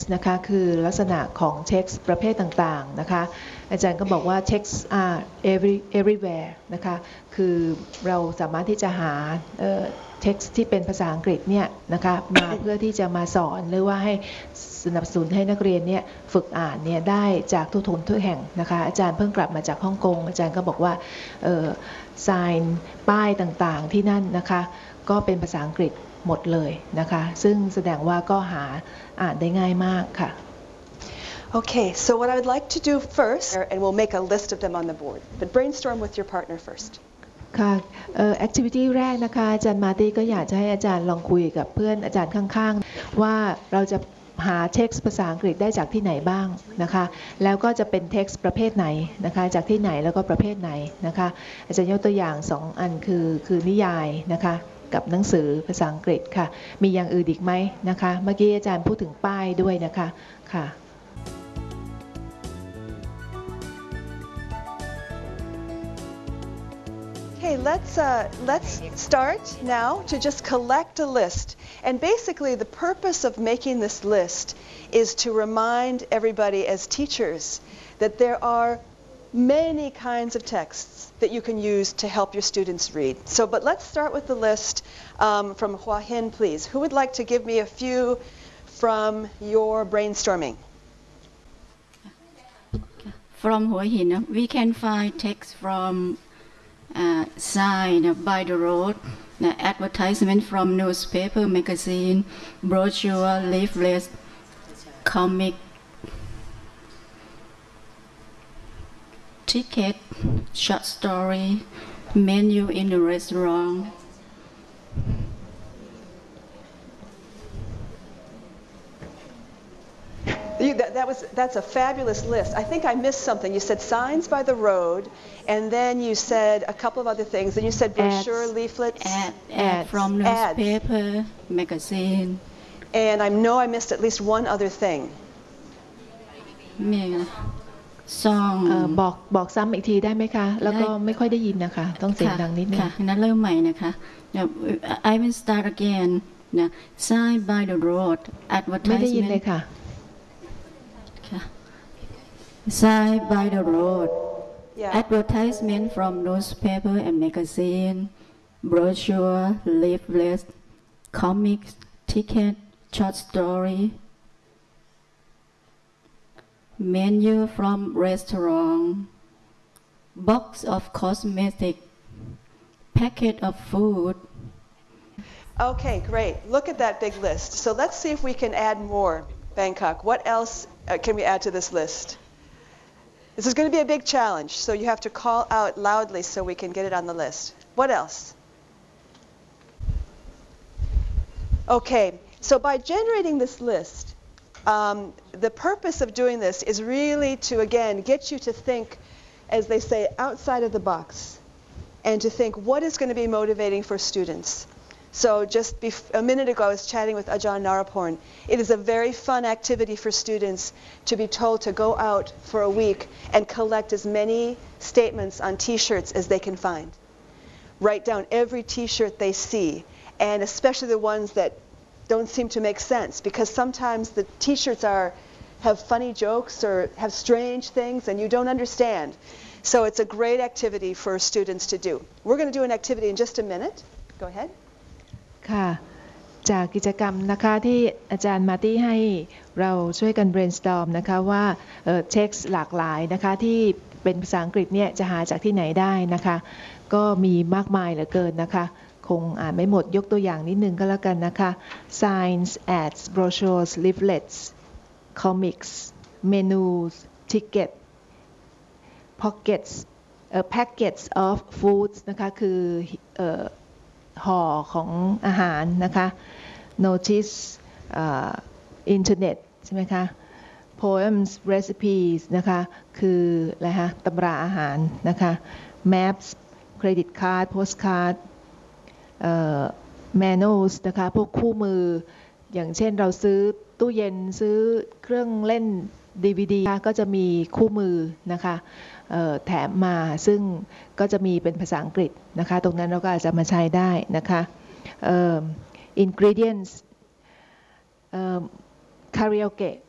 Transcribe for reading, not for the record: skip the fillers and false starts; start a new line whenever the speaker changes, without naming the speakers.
นะคะคือลักษณะของ text ประเภทต่างๆนะคะอาจารย์ก็บอกว่า text are everywhere นะคะคือเราสามารถที่จะหาtext ที่เป็นภาษาอังกฤษเนี่ยนะคะมาเพื่อที่จะมาสอนหรือว่าให้สนับสนุนให้นักเรียนเนี่ยฝึกอ่านเนี่ยได้จากทุกทุนทุกแห่งนะคะอาจารย์เพิ่งกลับมาจากฮ่องกงอาจารย์ก็บอกว่าsign ป้ายต่างๆที่นั่นนะคะก็เป็นภาษาอังกฤษหมดเลยนะคะซึ่งแสดงว่าก็หาอ่านได้ง่ายมากค่ะ
Okay, so what I would like to do first, and we'll make a list of them on the board, but brainstorm with your partner first.
ค่ะactivity แรกนะคะอาจารย์มาร์ตี้ก็อยากจะให้อาจารย์ลองคุยกับเพื่อนอาจารย์ข้างๆว่าเราจะหา text ภาษาอังกฤษได้จากที่ไหนบ้างนะคะแล้วก็จะเป็น text ประเภทไหนนะคะจากที่ไหนแล้วก็ประเภทไหนนะคะอาจารย์ยกตัวอย่าง2อันคือนิยายนะคะกับหนังสือภาษาอังกฤษค่ะมีอย่างอื่นอีกไหมนะคะเมื่อกี้อาจารย์พูดถึงป้ายด้วยนะคะค่ะ
Okay, let's start now to just collect a list. And basically the purpose of making this list is to remind everybody as teachers that there are many kinds of texts that you can use to help your students read. But let's start with the list from Hua Hin, please. Who would like to give me a few from your brainstorming?
From Hua Hin, we can find text from sign by the road, advertisement from newspaper, magazine, brochure, leaflet, comic, ticket, short story, menu in the restaurant.
That's a fabulous list. I think I missed something. You said signs by the road, and then you said a couple of other things. And you said brochure, leaflets,
ad from newspaper, magazine.
And I know I missed at least one other thing.
Song.
บอกซ้ำอีกทีได้ไหมคะแล้วก็ไม่ค่อยได้ยินนะคะต้องเสียงดังนิดนึง
ค่ะงั้นเริ่มใหม่นะคะ I will start again. Sign by the road, advertisement.
ไม่ได้ยินเลยค่ะ
Sign by the road, advertisement from newspaper and magazine, brochure, leaflet, comics, ticket, short story, menu from restaurant, box of cosmetic, packet of food.
Okay, great. Look at that big list. So let's see if we can add more, Bangkok. What else can we add to this list? This is going to be a big challenge, so you have to call out loudly so we can get it on the list. What else? Okay, so by generating this list, the purpose of doing this is really to, again, get you to think, as they say, outside of the box, and to think what is going to be motivating for students. So just a minute ago, I was chatting with Ajahn Naraporn. It is a very fun activity for students to be told to go out for a week and collect as many statements on T-shirts as they can find. Write down every T-shirt they see, and especially the ones that don't seem to make sense, because sometimes the T-shirts have funny jokes or have strange things, and you don't understand. So it's a great activity for students to do. We're going to do an activity in just a minute. Go ahead.
ค่ะจากกิจกรรมนะคะที่อาจารย์มาร์ตี้ให้เราช่วยกัน brainstorm นะคะว่าtext หลากหลายนะคะที่เป็นภาษาอังกฤษเนี่ยจะหาจากที่ไหนได้นะคะก็มีมากมายเหลือเกินนะคะคงอ่านไม่หมดยกตัวอย่างนิดนึงก็แล้วกันนะคะ signs ads brochures leaflets comics menus ticket packets of foods นะคะคือห่อของอาหารนะคะ notice internet ใช่ไหมคะ poems recipes นะคะคืออะไรฮะตำราอาหารนะคะ maps credit card postcard manuals นะคะพวกคู่มืออย่างเช่นเราซื้อตู้เย็นซื้อเครื่องเล่น DVD ก็จะมีคู่มือนะคะแถมมาซึ่งก็จะมีเป็นภาษาอังกฤษนะคะตรงนั้นเราก็อาจจะมาใช้ได้นะคะ ingredients karaoke